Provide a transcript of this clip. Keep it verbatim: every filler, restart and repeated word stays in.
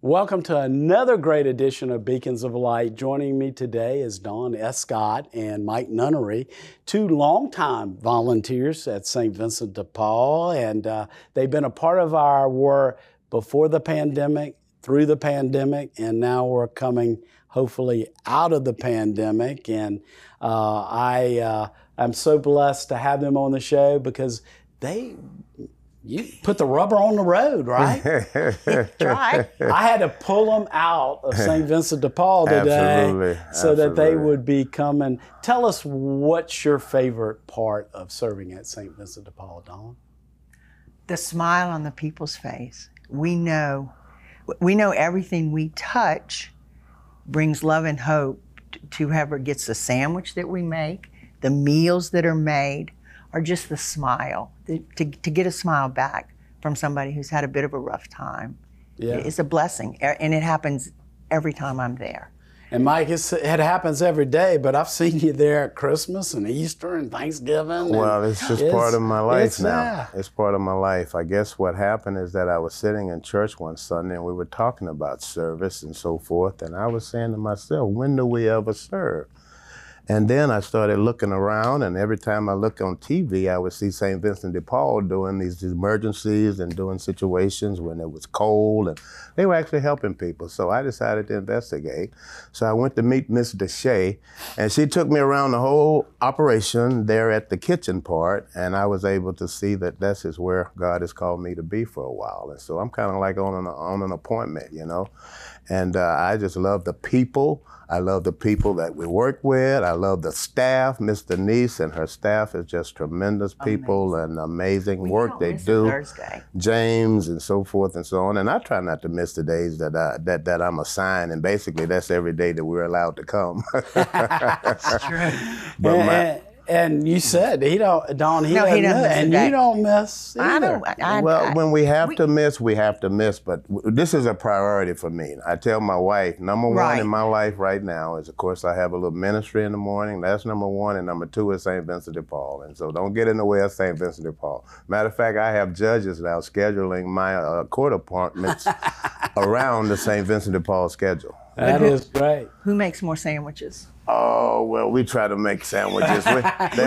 Welcome to another great edition of Beacons of Light. Joining me today is Dawn Escott and Mike Nunnery, two longtime volunteers at Saint Vincent de Paul, and uh, they've been a part of our work before the pandemic, through the pandemic, and now we're coming hopefully out of the pandemic. And uh, I uh, I'm so blessed to have them on the show because they You put the rubber on the road, right? Try. I had to pull them out of Saint Vincent de Paul today Absolutely. so Absolutely. that they would be coming. Tell us, what's your favorite part of serving at Saint Vincent de Paul, Dawn? The smile on the people's face. We know, we know everything we touch brings love and hope to whoever gets the sandwich that we make, the meals that are made, or just the smile, the, to, to get a smile back from somebody who's had a bit of a rough time. Yeah. It's a blessing, and it happens every time I'm there. And Mike, it's, it happens every day, but I've seen you there at Christmas and Easter and Thanksgiving. Well, and it's just it's, part of my life it's, now. Uh, It's part of my life. I guess what happened is that I was sitting in church one Sunday and we were talking about service and so forth, and I was saying to myself, when do we ever serve? And then I started looking around, and every time I look on T V, I would see Saint Vincent de Paul doing these emergencies and doing situations when it was cold, and they were actually helping people. So I decided to investigate. So I went to meet Miss DeShay, and she took me around the whole operation there at the kitchen part, and I was able to see that this is where God has called me to be for a while. And so I'm kind of like on an, on an appointment, you know? And uh, I just love the people. I love the people that we work with. I love the staff. Miss Denise and her staff is just tremendous people amazing. and amazing We work don't they miss a do. Thursday. James and so forth and so on. And I try not to miss the days that I, that that I'm assigned. And basically, that's every day that we're allowed to come. That's true. But and, my, and you said he don't, Dawn, he No, doesn't he doesn't miss, miss a and day. you don't miss either. I don't. I, well, I, when we have we- to miss, we have to miss. But w- this is a priority for me. I tell my wife, number one Right. in my life right now is, of course, I have a little ministry in the morning. That's number one. And number two is Saint Vincent de Paul. And so don't get in the way of Saint Vincent de Paul. Matter of fact, I have judges now scheduling my uh, court appointments around the Saint Vincent de Paul schedule. That is great. Who makes more sandwiches? Oh, well, we try to make sandwiches. We,